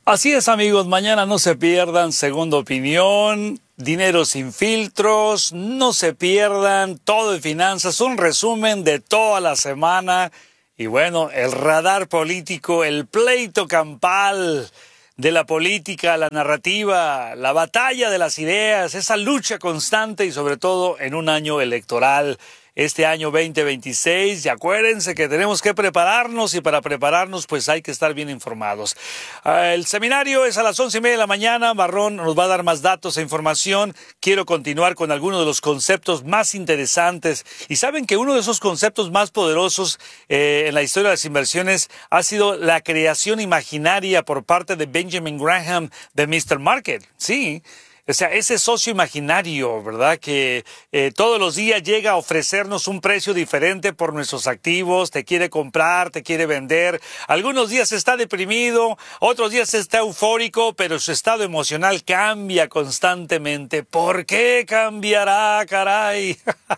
Así es, amigos, mañana no se pierdan Segunda Opinión, Dinero sin filtros, no se pierdan todo de finanzas, un resumen de toda la semana y bueno, el radar político, el pleito campal de la política, la narrativa, la batalla de las ideas, esa lucha constante y sobre todo en un año electoral. Este año 2026, y acuérdense que tenemos que prepararnos y para prepararnos pues hay que estar bien informados. El seminario es a las 11:30 de la mañana, Barrón nos va a dar más datos e información. Quiero continuar con algunos de los conceptos más interesantes y saben que uno de esos conceptos más poderosos en la historia de las inversiones ha sido la creación imaginaria por parte de Benjamin Graham de Mr. Market, sí. O sea, ese socio imaginario, ¿verdad? Que todos los días llega a ofrecernos un precio diferente por nuestros activos, te quiere comprar, te quiere vender. Algunos días está deprimido, otros días está eufórico, pero su estado emocional cambia constantemente. ¿Por qué cambiará, caray?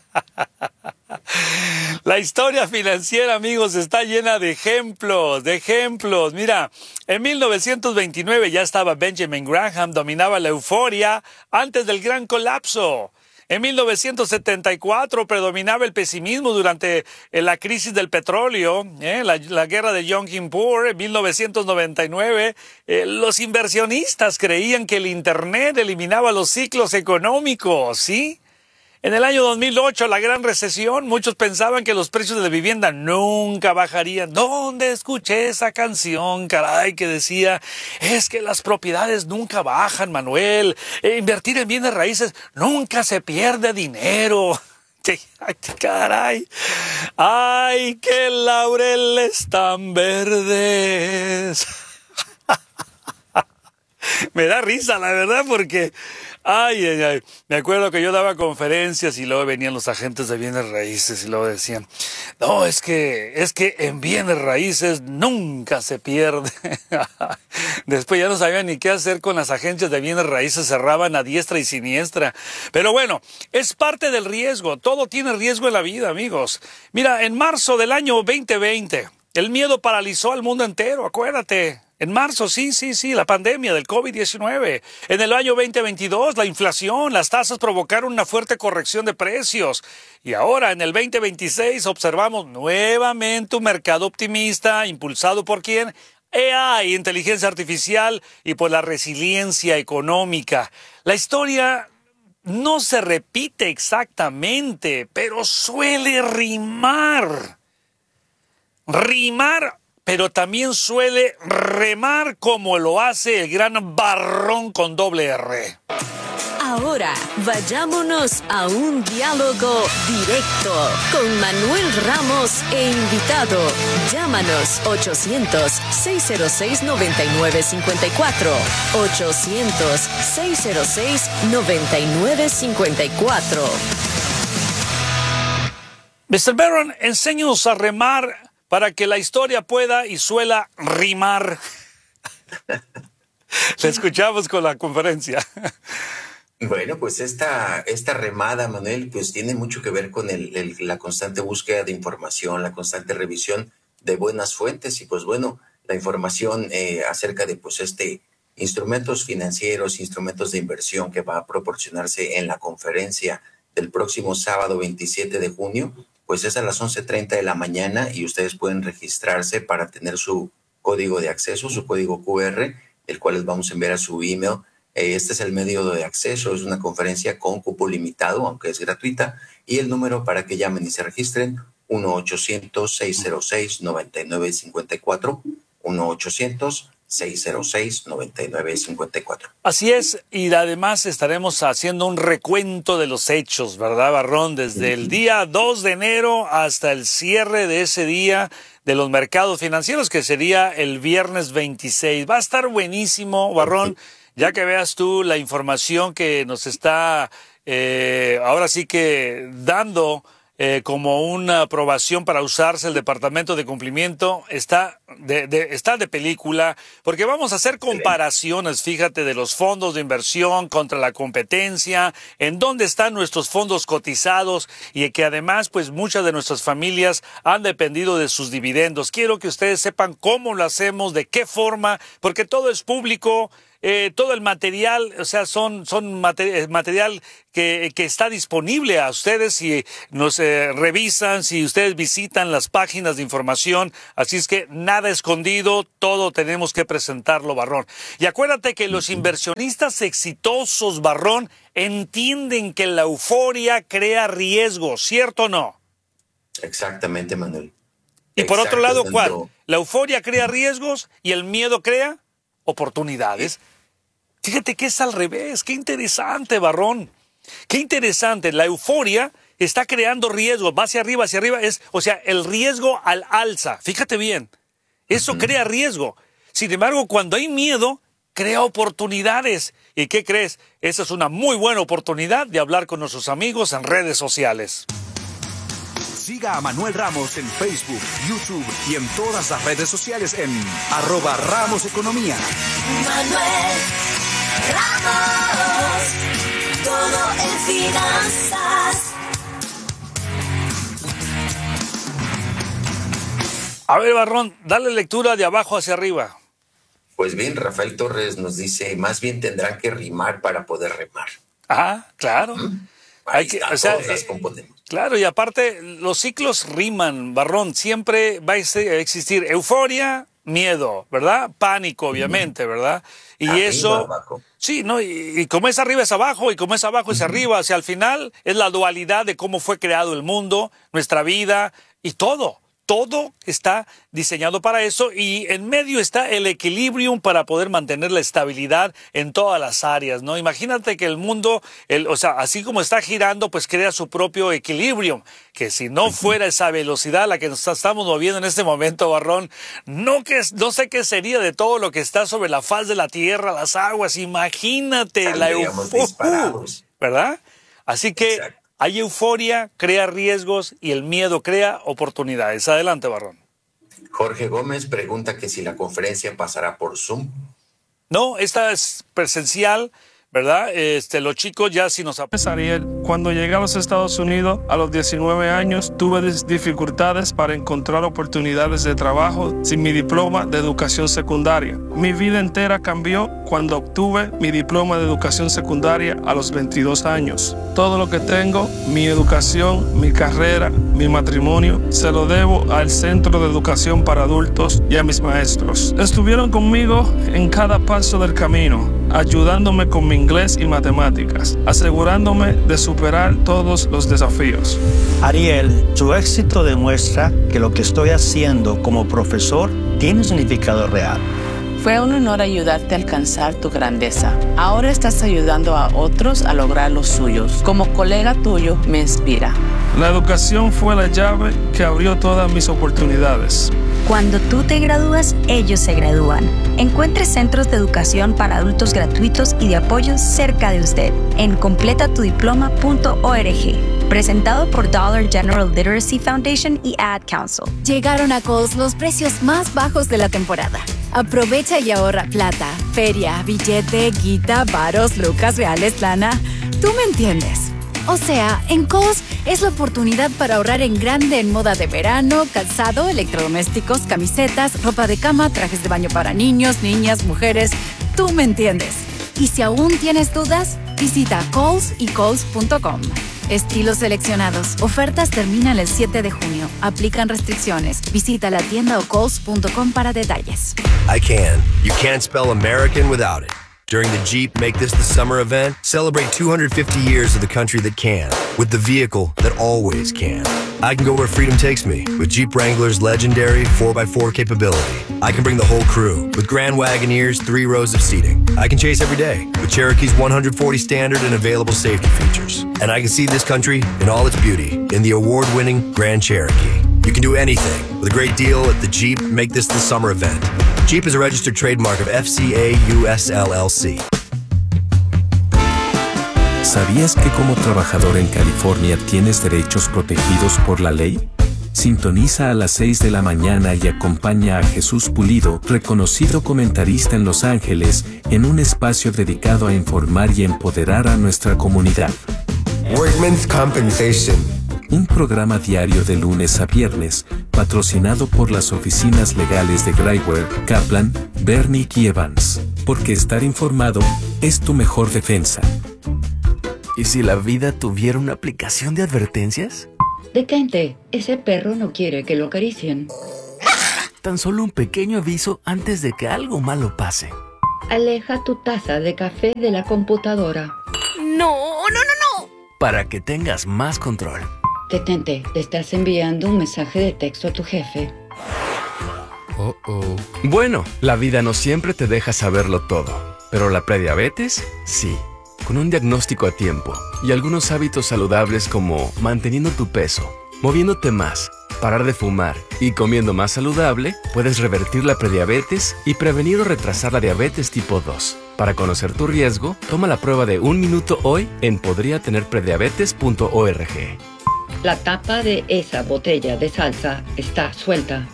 La historia financiera, amigos, está llena de ejemplos, Mira, en 1929 ya estaba Benjamin Graham, dominaba la euforia antes del gran colapso. En 1974 predominaba el pesimismo durante la crisis del petróleo, la guerra de Yom Kippur. En 1999 los inversionistas creían que el Internet eliminaba los ciclos económicos, ¿sí? En el año 2008, la gran recesión, muchos pensaban que los precios de la vivienda nunca bajarían. ¿Dónde escuché esa canción, caray, que decía, es que las propiedades nunca bajan, Manuel, invertir en bienes raíces nunca se pierde dinero? ¡Ay, caray! ¡Ay, qué laureles tan verdes! Me da risa, la verdad, porque... Ay. Me acuerdo que yo daba conferencias y luego venían los agentes de bienes raíces y luego decían, no, es que en bienes raíces nunca se pierde. Después ya no sabían ni qué hacer con las agencias de bienes raíces, cerraban a diestra y siniestra. Pero bueno, es parte del riesgo, todo tiene riesgo en la vida, amigos. Mira, en marzo del año 2020, el miedo paralizó al mundo entero, acuérdate. En marzo, sí, la pandemia del COVID-19. En el año 2022, la inflación, las tasas provocaron una fuerte corrección de precios. Y ahora, en el 2026, observamos nuevamente un mercado optimista, impulsado ¿por quién? AI, inteligencia artificial, y por la resiliencia económica. La historia no se repite exactamente, pero suele rimar. Pero también suele remar como lo hace el gran Barrón con doble R. Ahora, vayámonos a un diálogo directo con Manuel Ramos e invitado. Llámanos 800-606-9954. 800-606-9954. Mr. Barron, enséñanos a remar para que la historia pueda y suela rimar. Le escuchamos con la conferencia. Bueno, pues esta remada, Manuel, pues tiene mucho que ver con la constante búsqueda de información, la constante revisión de buenas fuentes y pues bueno, la información acerca de pues instrumentos financieros, instrumentos de inversión que va a proporcionarse en la conferencia del próximo sábado 27 de junio, pues es a las 11:30 de la mañana y ustedes pueden registrarse para tener su código de acceso, su código QR, el cual les vamos a enviar a su email. Este es el medio de acceso, es una conferencia con cupo limitado, aunque es gratuita, y el número para que llamen y se registren, 1-800-606-9954, 1-800-606-9954. Así es, y además estaremos haciendo un recuento de los hechos, ¿verdad, Barrón? Desde el día 2 de enero hasta el cierre de ese día de los mercados financieros, que sería el viernes 26. Va a estar buenísimo, Barrón, ya que veas tú la información que nos está ahora sí que dando como una aprobación para usarse el departamento de cumplimiento, está de película, porque vamos a hacer comparaciones, fíjate, de los fondos de inversión contra la competencia, en dónde están nuestros fondos cotizados y que además pues muchas de nuestras familias han dependido de sus dividendos. Quiero que ustedes sepan cómo lo hacemos, de qué forma, porque todo es público. Todo el material, o sea, son material que está disponible a ustedes si nos revisan, si ustedes visitan las páginas de información. Así es que nada escondido, todo tenemos que presentarlo, Barrón. Y acuérdate que los inversionistas exitosos, Barrón, entienden que la euforia crea riesgo, ¿cierto o no? Exactamente, Manuel. Y por otro lado, ¿cuál? La euforia crea riesgos y el miedo crea oportunidades. Fíjate que es al revés. Qué interesante, Barrón. Qué interesante. La euforia está creando riesgos. Va hacia arriba, o sea, el riesgo al alza. Fíjate bien. Eso crea riesgo. Sin embargo, cuando hay miedo, crea oportunidades. ¿Y qué crees? Esa es una muy buena oportunidad de hablar con nuestros amigos en redes sociales. Siga a Manuel Ramos en Facebook, YouTube y en todas las redes sociales en @RamosEconomía. Manuel Ramos, todo en finanzas. A ver, Barrón, dale lectura de abajo hacia arriba. Pues bien, Rafael Torres nos dice, más bien tendrán que rimar para poder remar. Ah, claro. Hay que, o sea, las componemos. Claro, y aparte, los ciclos riman, Barrón. Siempre va a existir euforia, miedo, ¿verdad? Pánico, obviamente, ¿verdad? Y arriba, eso... abajo. Sí, ¿no? Y como es arriba es abajo, y como es abajo es arriba. O sea, al final es la dualidad de cómo fue creado el mundo, nuestra vida y todo. Todo está diseñado para eso y en medio está el equilibrio para poder mantener la estabilidad en todas las áreas, ¿no? Imagínate que el mundo, o sea, así como está girando, pues crea su propio equilibrio, que si no fuera esa velocidad a la que nos estamos moviendo en este momento, Barrón, no sé qué sería de todo lo que está sobre la faz de la tierra, las aguas, imagínate la euforia, ¿verdad? Así que... Exacto. Hay euforia, crea riesgos y el miedo crea oportunidades. Adelante, Barrón. Jorge Gómez pregunta que si la conferencia pasará por Zoom. No, esta es presencial, ¿verdad? Los chicos ya si nos... Ariel, cuando llegué a los Estados Unidos a los 19 años, tuve dificultades para encontrar oportunidades de trabajo sin mi diploma de educación secundaria. Mi vida entera cambió cuando obtuve mi diploma de educación secundaria a los 22 años. Todo lo que tengo, mi educación, mi carrera, mi matrimonio, se lo debo al Centro de Educación para Adultos y a mis maestros. Estuvieron conmigo en cada paso del camino, ayudándome con mi inglés y matemáticas, asegurándome de superar todos los desafíos. Ariel, tu éxito demuestra que lo que estoy haciendo como profesor tiene un significado real. Fue un honor ayudarte a alcanzar tu grandeza. Ahora estás ayudando a otros a lograr los suyos. Como colega tuyo, me inspira. La educación fue la llave que abrió todas mis oportunidades. Cuando tú te gradúas, ellos se gradúan. Encuentre centros de educación para adultos gratuitos y de apoyo cerca de usted en completatudiploma.org. Presentado por Dollar General Literacy Foundation y Ad Council. Llegaron a Kohl's los precios más bajos de la temporada. Aprovecha y ahorra plata, feria, billete, guita, varos, lucas, reales, lana. ¿Tú me entiendes? O sea, en Kohl's es la oportunidad para ahorrar en grande en moda de verano, calzado, electrodomésticos, camisetas, ropa de cama, trajes de baño para niños, niñas, mujeres. ¿Tú me entiendes? Y si aún tienes dudas, visita Kohl's y Kohls.com. Estilos seleccionados. Ofertas terminan el 7 de junio. Aplican restricciones. Visita la tienda o Kohls.com para detalles. I can. You can't spell American without it. During the Jeep Make This the Summer event, celebrate 250 years of the country that can, with the vehicle that always can. I can go where freedom takes me, with Jeep Wrangler's legendary 4x4 capability. I can bring the whole crew, with Grand Wagoneer's 3 rows of seating. I can chase every day, with Cherokee's 140 standard and available safety features. And I can see this country in all its beauty, in the award-winning Grand Cherokee. You can do anything with a great deal at the Jeep Make This the Summer event. Jeep is a registered trademark of FCA US LLC. ¿Sabías que como trabajador en California tienes derechos protegidos por la ley? Sintoniza a las 6 de la mañana y acompaña a Jesús Pulido, reconocido comentarista en Los Ángeles, en un espacio dedicado a informar y empoderar a nuestra comunidad. Workman's Compensation. Un programa diario de lunes a viernes, patrocinado por las oficinas legales de Graiwer, Kaplan, Bernick y Evans. Porque estar informado es tu mejor defensa. ¿Y si la vida tuviera una aplicación de advertencias? Detente, ese perro no quiere que lo acaricien. Tan solo un pequeño aviso antes de que algo malo pase. Aleja tu taza de café de la computadora. No. Para que tengas más control. Detente, le estás enviando un mensaje de texto a tu jefe. Bueno, la vida no siempre te deja saberlo todo, pero la prediabetes, sí. Con un diagnóstico a tiempo y algunos hábitos saludables como manteniendo tu peso, moviéndote más, parar de fumar y comiendo más saludable, puedes revertir la prediabetes y prevenir o retrasar la diabetes tipo 2. Para conocer tu riesgo, toma la prueba de 1 minuto hoy en podriatenerprediabetes.org. La tapa de esa botella de salsa está suelta.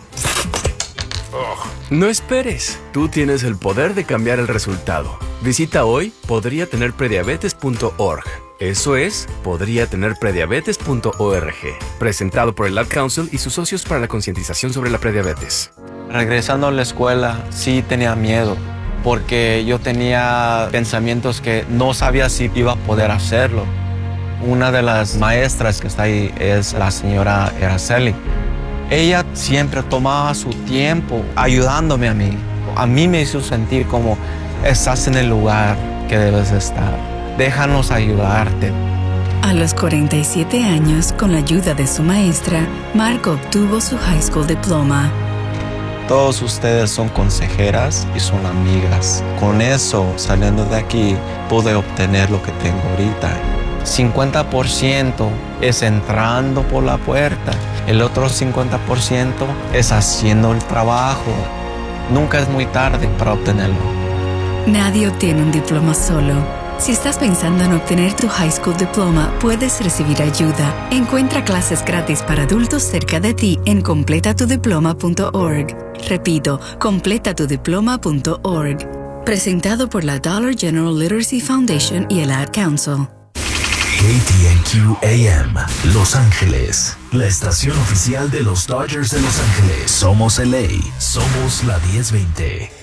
No esperes, tú tienes el poder de cambiar el resultado. Visita hoy podriatenerprediabetes.org. Eso es, podriatenerprediabetes.org. Presentado por el Ad Council y sus socios para la concientización sobre la prediabetes. Regresando a la escuela, sí tenía miedo, porque yo tenía pensamientos que no sabía si iba a poder hacerlo. Una de las maestras que está ahí es la señora Araceli. Ella siempre tomaba su tiempo ayudándome a mí. A mí me hizo sentir como estás en el lugar que debes estar. Déjanos ayudarte. A los 47 años, con la ayuda de su maestra, Mark obtuvo su high school diploma. Todos ustedes son consejeras y son amigas. Con eso, saliendo de aquí, pude obtener lo que tengo ahorita. 50% es entrando por la puerta. El otro 50% es haciendo el trabajo. Nunca es muy tarde para obtenerlo. Nadie obtiene un diploma solo. Si estás pensando en obtener tu high school diploma, puedes recibir ayuda. Encuentra clases gratis para adultos cerca de ti en completatudiploma.org. Repito, completatudiploma.org. Presentado por la Dollar General Literacy Foundation y el Ad Council. KTNQ AM, Los Ángeles, la estación oficial de los Dodgers de Los Ángeles. Somos LA, somos la 1020.